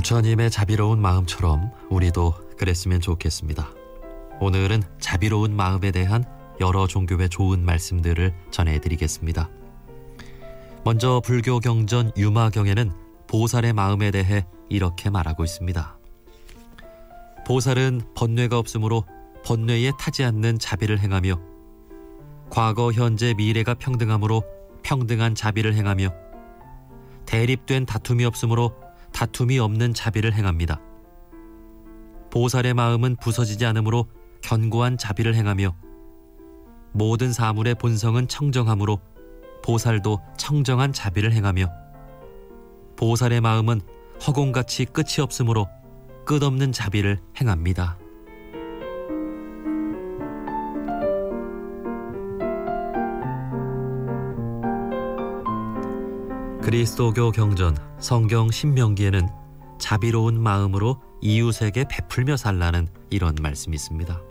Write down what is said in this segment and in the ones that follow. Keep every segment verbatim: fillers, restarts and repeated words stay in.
부처님의 자비로운 마음처럼 우리도 그랬으면 좋겠습니다. 오늘은 자비로운 마음에 대한 여러 종교의 좋은 말씀들을 전해드리겠습니다. 먼저 불교 경전 유마경에는 보살의 마음에 대해 이렇게 말하고 있습니다. 보살은 번뇌가 없으므로 번뇌에 타지 않는 자비를 행하며 과거, 현재, 미래가 평등하므로 평등한 자비를 행하며 대립된 다툼이 없으므로 다툼이 없는 자비를 행합니다. 보살의 마음은 부서지지 않으므로 견고한 자비를 행하며 모든 사물의 본성은 청정하므로 보살도 청정한 자비를 행하며 보살의 마음은 허공같이 끝이 없으므로 끝없는 자비를 행합니다. 그리스도교 경전 성경 신명기에는 자비로운 마음으로 이웃에게 베풀며 살라는 이런 말씀이 있습니다.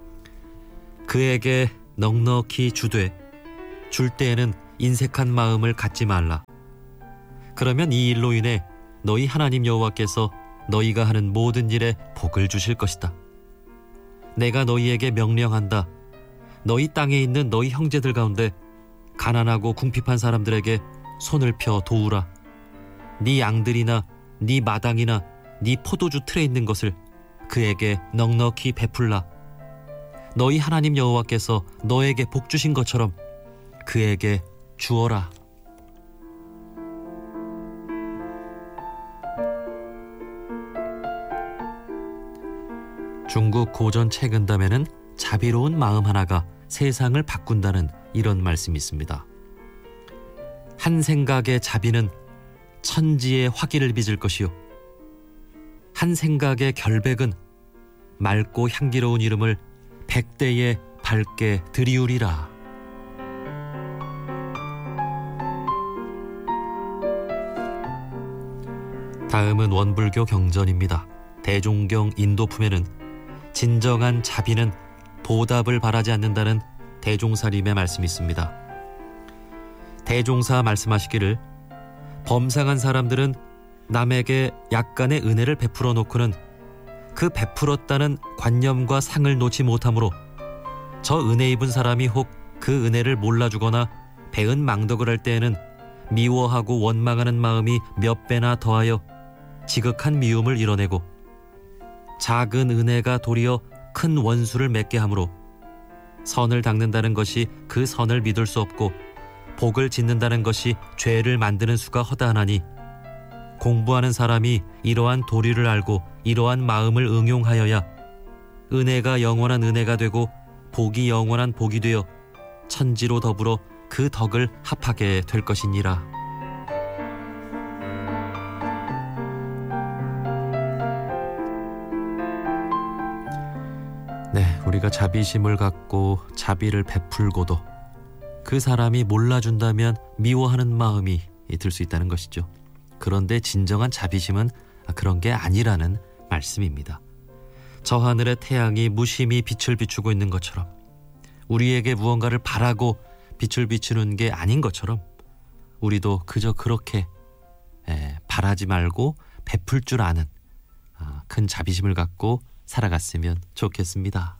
그에게 넉넉히 주되 줄 때에는 인색한 마음을 갖지 말라. 그러면 이 일로 인해 너희 하나님 여호와께서 너희가 하는 모든 일에 복을 주실 것이다. 내가 너희에게 명령한다. 너희 땅에 있는 너희 형제들 가운데 가난하고 궁핍한 사람들에게 손을 펴 도우라. 네 양들이나 네 마당이나 네 포도주 틀에 있는 것을 그에게 넉넉히 베풀라. 너희 하나님 여호와께서 너에게 복 주신 것처럼 그에게 주어라. 중국 고전 책은담에는 자비로운 마음 하나가 세상을 바꾼다는 이런 말씀이 있습니다. 한 생각의 자비는 천지의 화기를 빚을 것이요 한 생각의 결백은 맑고 향기로운 이름을 백대에 밝게 드리우리라. 다음은 원불교 경전입니다. 대종경 인도품에는 진정한 자비는 보답을 바라지 않는다는 대종사님의 말씀이 있습니다. 대종사 말씀하시기를 범상한 사람들은 남에게 약간의 은혜를 베풀어 놓고는 그 베풀었다는 관념과 상을 놓지 못하므로 저 은혜 입은 사람이 혹 그 은혜를 몰라주거나 배은 망덕을 할 때에는 미워하고 원망하는 마음이 몇 배나 더하여 지극한 미움을 이뤄내고 작은 은혜가 도리어 큰 원수를 맺게 하므로 선을 닦는다는 것이 그 선을 믿을 수 없고 복을 짓는다는 것이 죄를 만드는 수가 허다하나니 공부하는 사람이 이러한 도리를 알고 이러한 마음을 응용하여야 은혜가 영원한 은혜가 되고 복이 영원한 복이 되어 천지로 더불어 그 덕을 합하게 될 것이니라. 네, 우리가 자비심을 갖고 자비를 베풀고도 그 사람이 몰라준다면 미워하는 마음이 들 수 있다는 것이죠. 그런데 진정한 자비심은 그런 게 아니라는 말씀입니다. 저 하늘의 태양이 무심히 빛을 비추고 있는 것처럼 우리에게 무언가를 바라고 빛을 비추는 게 아닌 것처럼 우리도 그저 그렇게 에, 바라지 말고 베풀 줄 아는 아, 큰 자비심을 갖고 살아갔으면 좋겠습니다.